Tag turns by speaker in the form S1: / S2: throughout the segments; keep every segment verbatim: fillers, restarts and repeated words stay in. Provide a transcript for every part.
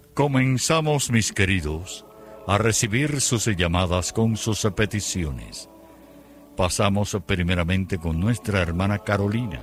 S1: Comenzamos, mis queridos, a recibir sus llamadas con sus peticiones. Pasamos primeramente con nuestra hermana Carolina.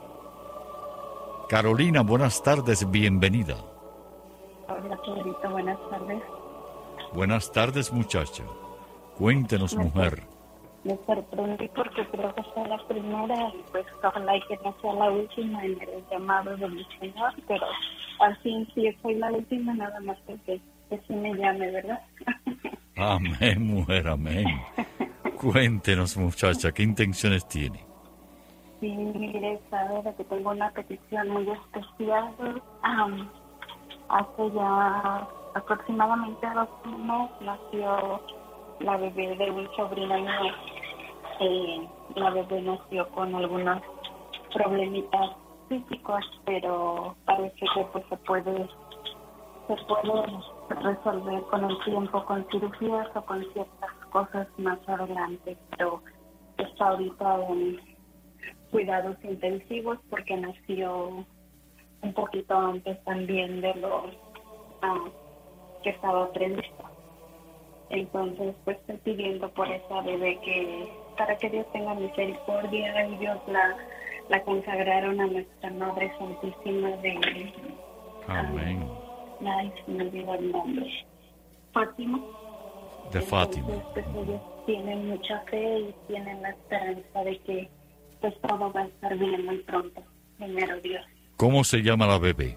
S1: Carolina, buenas tardes, bienvenida.
S2: Hola, Pedrito, buenas tardes.
S1: Buenas tardes, muchacha. Cuéntenos, me mujer.
S2: Me sorprendí porque creo que esta es la primera y pues ojalá y que no sea la última en el llamado de mi Señor, pero así sí soy la última, nada más porque que sí me llame, ¿verdad?
S1: Amén, mujer, amén. Cuéntenos, muchacha, ¿qué intenciones tiene?
S2: Sí, mire, sabe que tengo una petición muy especial. Um, hace ya aproximadamente dos años nació la bebé de un sobrino mío. Eh, la bebé nació con algunos problemitas físicos, pero parece que pues se puede se puede resolver con el tiempo, con cirugías o con ciertas cosas más adelante, pero está ahorita en cuidados intensivos porque nació un poquito antes también de lo uh, que estaba previsto. Entonces, pues estoy pidiendo por esa bebé que, para que Dios tenga misericordia, y Dios la, la consagraron a nuestra Madre Santísima de...
S1: Amén.
S2: Um, ay, se me olvidó el nombre. Fátima.
S1: De
S2: Entonces,
S1: Fátima.
S2: Pues ellos tienen mucha fe y tienen la esperanza de que pues todo va a estar bien muy pronto. Primero Dios.
S1: ¿Cómo se llama la bebé?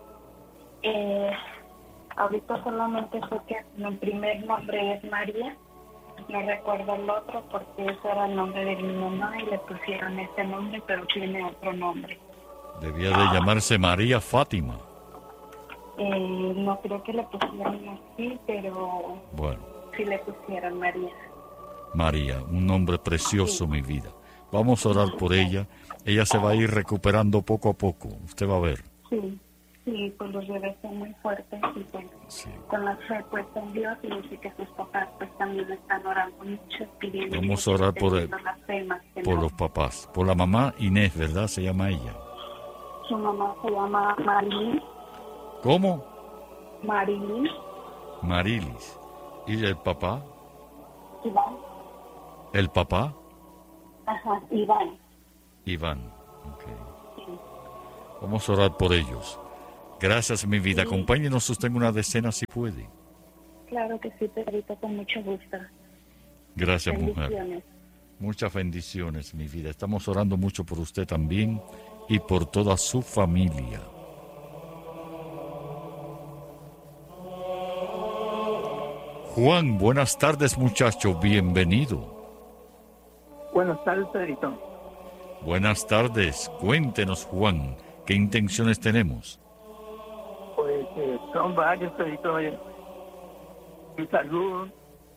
S2: Eh... Ahorita solamente sé que mi primer nombre es María, no recuerdo el otro porque ese era el nombre de mi mamá y le pusieron ese nombre, pero tiene otro nombre.
S1: Debía de llamarse María Fátima.
S2: Eh, no creo que le pusieron así, pero
S1: bueno,
S2: sí le pusieron María.
S1: María, un nombre precioso, sí. Mi vida. Vamos a orar por ella. Ella se va a ir recuperando poco a poco. Usted va a ver.
S2: Sí. Sí, pues los bebés son muy fuertes y pues sí. Con la fe puesta en Dios y dice que sus papás pues también están orando mucho, pidiendo.
S1: Vamos a orar por, el, por no. los papás, por la mamá Inés, ¿verdad? Se llama ella.
S2: Su mamá se llama Marilis.
S1: ¿Cómo?
S2: Marilis.
S1: Marilis. ¿Y el papá?
S2: Iván.
S1: ¿El papá?
S2: Ajá, Iván.
S1: Iván, ok. Sí. Vamos a orar por ellos. Gracias, mi vida. Sí. Acompáñenos usted en una decena si puede.
S2: Claro que sí, Pedrito, con mucho gusto.
S1: Gracias, mujer. Muchas bendiciones, mi vida. Estamos orando mucho por usted también y por toda su familia. Juan, buenas tardes, muchacho. Bienvenido.
S3: Buenas tardes, Pedrito.
S1: Buenas tardes. Cuéntenos, Juan, ¿qué intenciones tenemos?
S3: Pues eh, son varios, Pedrito. Eh, mi salud.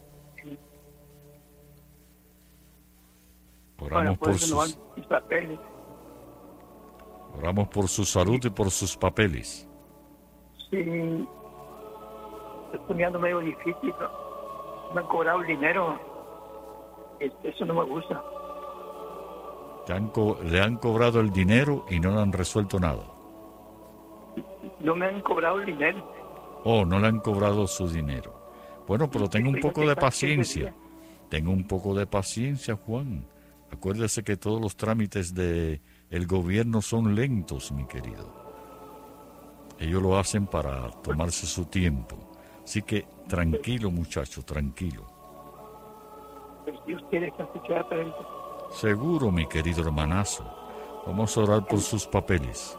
S1: Oramos por sus...
S3: mis papeles.
S1: Oramos por su salud y por sus papeles.
S3: Sí. Estoy poniendo medio difícil. ¿No? Me han cobrado el dinero. Eso no me gusta.
S1: Te han co- le han cobrado el dinero y no le han resuelto nada.
S3: No me han cobrado el dinero.
S1: Oh, no le han cobrado su dinero. Bueno, pero tenga un poco de paciencia. Tenga un poco de paciencia, Juan. Acuérdese que todos los trámites de el gobierno son lentos, mi querido. Ellos lo hacen para tomarse su tiempo. Así que tranquilo, muchacho, tranquilo.
S3: Pues Dios quiere que se quede atento.
S1: Seguro, mi querido hermanazo. Vamos a orar por sus papeles.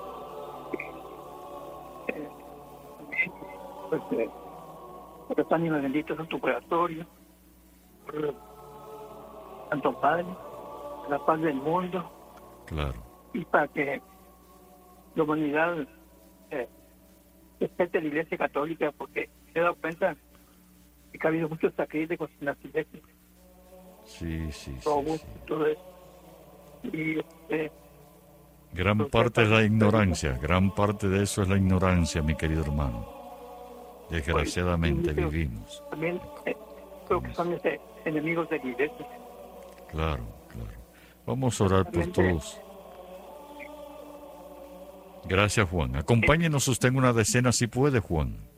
S3: Pues, eh, por los ánimos benditos en tu oratorio, por Santo Padre, por la paz del mundo.
S1: Claro.
S3: Y para que la humanidad eh, respete la Iglesia Católica, porque he dado cuenta de que ha habido muchos sacrificios en las iglesias.
S1: Sí, sí,
S3: todo,
S1: sí, sí.
S3: Todo eso. Y, eh,
S1: gran parte es la ignorancia, gran parte de eso es la ignorancia, mi querido hermano. Desgraciadamente
S3: pues,
S1: vivimos.
S3: También eh, creo que son este, enemigos de la iglesia.
S1: Claro, claro. Vamos a orar por todos. Gracias, Juan. Acompáñenos usted en una decena si puede, Juan.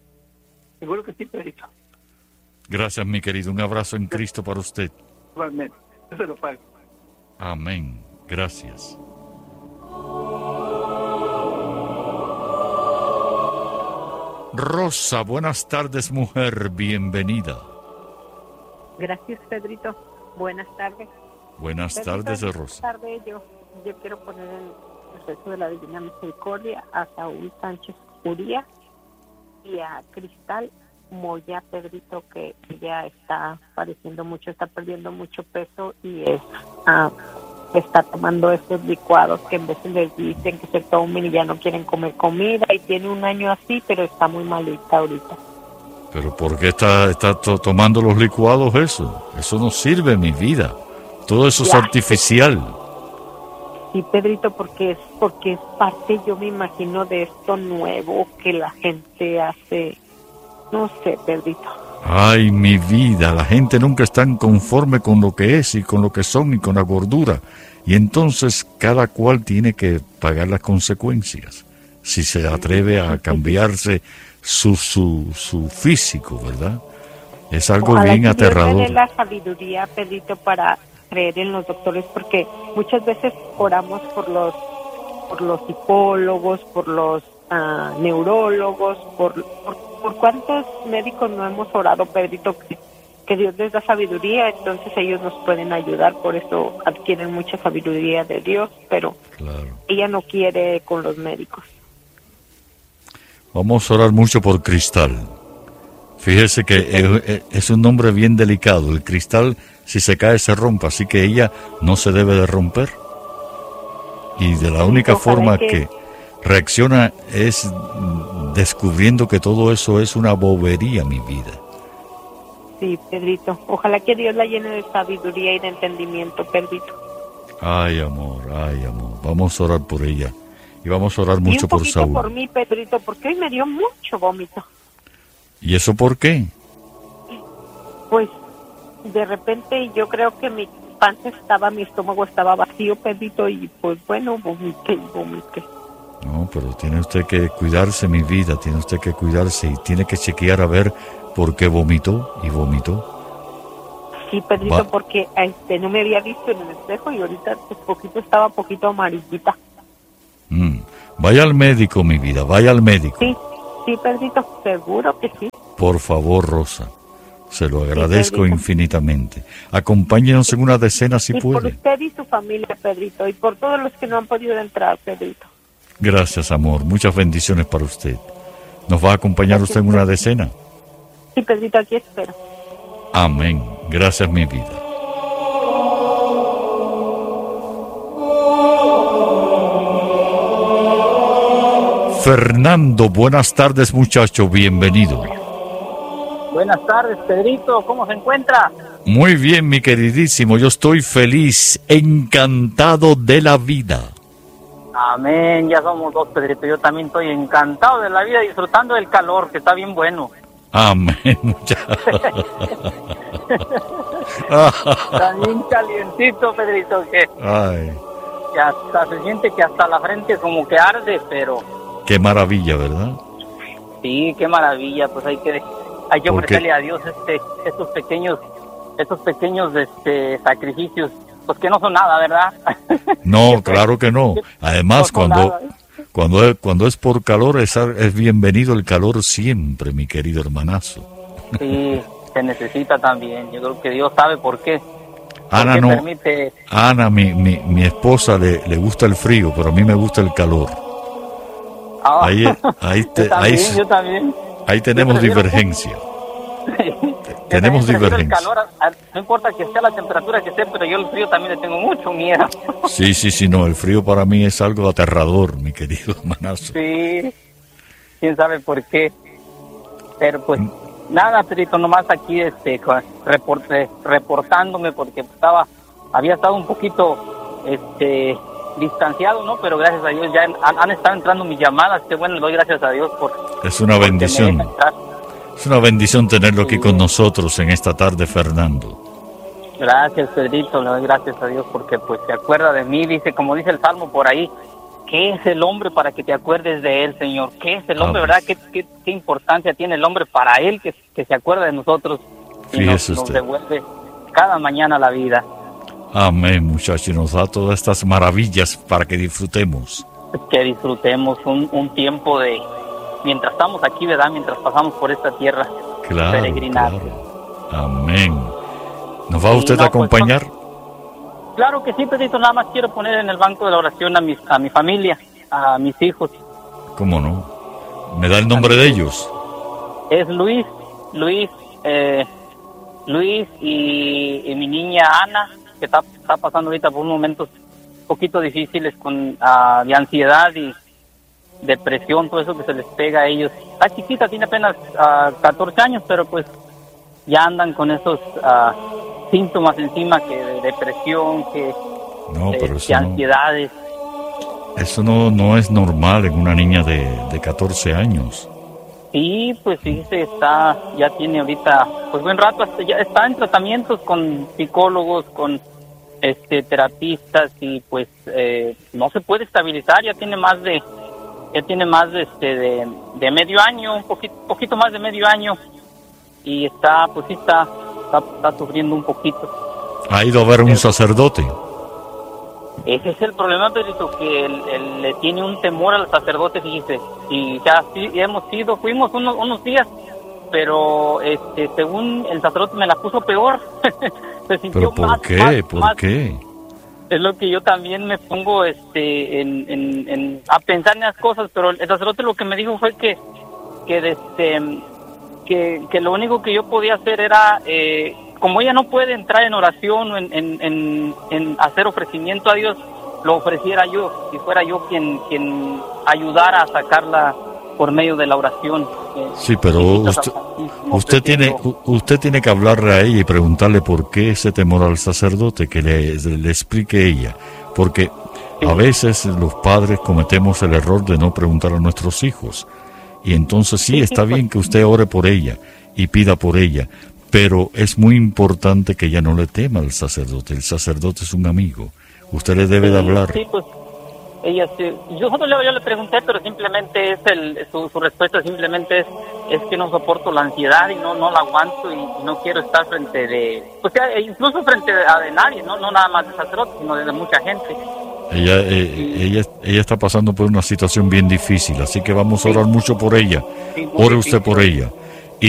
S3: Seguro que sí, Pedrito.
S1: Gracias, mi querido. Un abrazo en Cristo para usted.
S3: Igualmente. Yo se lo pago.
S1: Amén. Gracias. Rosa, buenas tardes, mujer. Bienvenida.
S4: Gracias, Pedrito. Buenas tardes.
S1: Buenas
S4: Pedrito,
S1: tardes,
S4: buenas
S1: Rosa.
S4: tardes. Yo, yo quiero poner en el rezo de la Divina Misericordia a Saúl Sánchez Uría y a Cristal Moya, Pedrito, que ella está padeciendo mucho, está perdiendo mucho peso y es ah, está tomando estos licuados que en veces les dicen que se tomen y ya no quieren comer comida, y tiene un año así, pero está muy malita ahorita.
S1: ¿Pero por qué está, está to- tomando los licuados eso? Eso no sirve, mi vida. Todo eso es
S4: Ya.
S1: artificial.
S4: Sí, Pedrito, porque es porque es parte, yo me imagino, de esto nuevo que la gente hace. No sé, Pedrito.
S1: Ay, mi vida, la gente nunca está conforme con lo que es y con lo que son y con la gordura. Y entonces cada cual tiene que pagar las consecuencias. Si se atreve a cambiarse su, su, su físico, ¿verdad? Es algo
S4: Ojalá
S1: bien
S4: que Dios me dé
S1: aterrador.
S4: la sabiduría, Pedrito, para creer en los doctores, porque muchas veces oramos por los por los psicólogos, por los ah, neurólogos, por, por por cuántos médicos no hemos orado, Pedrito, que, que Dios les da sabiduría, entonces ellos nos pueden ayudar, por eso adquieren mucha sabiduría de Dios, pero
S1: Claro.
S4: ella no quiere con los médicos.
S1: Vamos a orar mucho por Cristal. Fíjese que es, es un nombre bien delicado. El cristal, si se cae, se rompe, así que ella no se debe de romper. Y de la única
S4: Ojalá
S1: forma
S4: que-
S1: que reacciona es mm, descubriendo que todo eso es una bobería, mi vida.
S4: Sí, Pedrito, ojalá que Dios la llene de sabiduría y de entendimiento, Pedrito.
S1: Ay, amor, ay, amor. Vamos a orar por ella. Y vamos a orar
S4: Y
S1: mucho
S4: un
S1: por
S4: poquito
S1: Saúl.
S4: por mí, Pedrito, porque hoy me dio mucho vómito.
S1: ¿Y eso por qué?
S4: Pues de repente yo creo que mi panza estaba, mi estómago estaba vacío, Pedrito, y pues bueno, vomité y vomité.
S1: No, pero tiene usted que cuidarse, mi vida. Tiene usted que cuidarse y tiene que chequear a ver por qué vomitó y vomitó.
S4: Sí, Pedrito,
S1: Va-
S4: porque este no me había visto en el espejo y ahorita pues poquito estaba poquito amarillita.
S1: Mm. Vaya al médico, mi vida, vaya al médico.
S4: Sí, sí, Pedrito, seguro que sí.
S1: Por favor, Rosa. Se lo agradezco
S4: Pedrito.
S1: infinitamente. Acompáñenos en una decena si
S4: y por
S1: puede.
S4: usted y su familia, Pedrito, y por todos los que no han podido entrar, Pedrito.
S1: Gracias, amor. Muchas bendiciones para usted. ¿Nos va a acompañar
S4: Gracias,
S1: usted en una
S4: Pedro.
S1: decena?
S4: Sí, Pedrito, aquí espero.
S1: Amén. Gracias, mi vida. Fernando, buenas tardes, muchacho. Bienvenido.
S5: Buenas tardes, Pedrito, ¿cómo se encuentra?
S1: Muy bien, mi queridísimo. Yo estoy feliz, encantado de la vida.
S5: Amén, ya somos dos, Pedrito. Yo también estoy encantado de la vida, disfrutando del calor, que está bien bueno.
S1: Amén, muchacho.
S5: Está bien calientito, Pedrito, que,
S1: Ay,
S5: que hasta se siente que hasta la frente como que arde, pero
S1: qué maravilla, ¿verdad?
S5: sí, qué maravilla. Pues hay que hay que
S1: ¿Por qué?
S5: ofrecerle a Dios este estos pequeños estos pequeños este sacrificios, pues que no son nada, ¿verdad?
S1: No, claro que no. Además,
S5: No son
S1: cuando,
S5: nada, ¿eh?
S1: cuando, es, cuando es por calor, es, es bienvenido el calor siempre, mi querido hermanazo.
S5: Sí, se necesita también. Yo creo que Dios sabe por qué.
S1: Ana
S5: Porque
S1: no,
S5: permite.
S1: Ana, mi, mi, mi esposa le, le gusta el frío, pero a mí me gusta el calor.
S5: Ah,
S1: Ahí, ahí, te-
S5: yo también,
S1: ahí-
S5: yo también.
S1: Ahí tenemos
S5: Yo prefiero-
S1: divergencia.
S5: Yo
S1: Tenemos
S5: también prefiero el
S1: divergencia.
S5: calor, a- a- no importa que sea la temperatura que esté, pero yo el frío también le tengo mucho miedo.
S1: Sí, sí, sí, no, el frío para mí es algo aterrador, mi querido hermanazo.
S5: Sí, quién sabe por qué. Pero pues
S1: Mm.
S5: nada, Pedrito, nomás aquí este con- reporte, reportándome porque estaba había estado un poquito este distanciado, ¿no? Pero gracias a Dios ya han, han estado entrando mis llamadas. Qué bueno, le doy gracias a Dios por
S1: Es una
S5: porque me
S1: bendición.
S5: deja entrar.
S1: Es una bendición tenerlo aquí con nosotros en esta tarde, Fernando.
S5: Gracias, Pedrito, le doy gracias a Dios porque pues se acuerda de mí, dice, como dice el Salmo por ahí, ¿qué es el hombre para que te acuerdes de él, Señor? ¿Qué es el hombre,
S1: Amén.
S5: verdad? ¿Qué, qué, qué importancia tiene el hombre para él que, que se acuerda de nosotros y nos,
S1: Fíjese
S5: nos
S1: usted.
S5: devuelve cada mañana la vida?
S1: Amén, muchachos, y nos da todas estas maravillas para que disfrutemos.
S5: Que disfrutemos un, un tiempo de, mientras estamos aquí, ¿verdad? Mientras pasamos por esta tierra,
S1: Claro,
S5: peregrinar.
S1: claro. Amén. ¿Nos va
S5: Sí,
S1: usted
S5: no,
S1: a acompañar?
S5: Pues, claro que sí, Pedrito, nada más quiero poner en el banco de la oración a, mis, a mi familia, a mis hijos.
S1: ¿Cómo no? ¿Me da el nombre de ellos?
S5: Es Luis, Luis, eh, Luis y, y mi niña Ana, que está, está pasando ahorita por unos momentos un poquito difíciles con uh, de ansiedad y depresión, todo eso que se les pega a ellos. Está chiquita, tiene apenas uh, catorce años, pero pues ya andan con esos uh, síntomas encima, que de depresión, que
S1: No,
S5: de,
S1: pero
S5: de
S1: eso no,
S5: ansiedades.
S1: eso no, no es normal en una niña de, de catorce años.
S5: Sí, pues sí, se está, ya tiene ahorita, pues buen rato, hasta ya está en tratamientos con psicólogos, con este terapistas, y pues eh, no se puede estabilizar, ya tiene más de, ya tiene más de, este, de, de medio año, un poquito, poquito más de medio año, y está, pues sí está, está, está sufriendo un poquito.
S1: ¿Ha ido a ver a un sacerdote?
S5: Ese es el problema, Pedrito, que él, él le tiene un temor al sacerdote, fíjese. Y ya sí hemos ido, fuimos unos, unos días, pero este, según el sacerdote me la puso peor. Se sintió
S1: ¿Pero por
S5: más,
S1: qué?
S5: más,
S1: ¿Por
S5: más.
S1: qué?
S5: Es lo que yo también me pongo este, en, en, en, a pensar en las cosas, pero el sacerdote lo que me dijo fue que, que, este, que, que lo único que yo podía hacer era... Eh, como ella no puede entrar en oración o en, en, en, en hacer ofrecimiento a Dios, lo ofreciera yo, si fuera yo quien quien ayudara a sacarla por medio de la oración.
S1: Sí, pero usted, usted tiene usted tiene que hablarle a ella y preguntarle por qué ese temor al sacerdote, que le, le explique ella, porque a veces los padres cometemos el error de no preguntar a nuestros hijos, y entonces sí, está bien que usted ore por ella y pida por ella, pero es muy importante que ella no le tema al sacerdote. El sacerdote es un amigo. Usted le debe
S5: sí,
S1: de hablar.
S5: Sí, pues ella sí. Yo, yo, yo le pregunté, pero simplemente es el su, su respuesta simplemente es es que no soporto la ansiedad y no no la aguanto y, y no quiero estar frente de, pues incluso frente a de nadie, no no nada más de sacerdote, sino de mucha gente.
S1: Ella, eh, sí. ella, ella está pasando por una situación bien difícil, así que vamos a orar sí. mucho por ella. Sí, Ore usted difícil. por ella.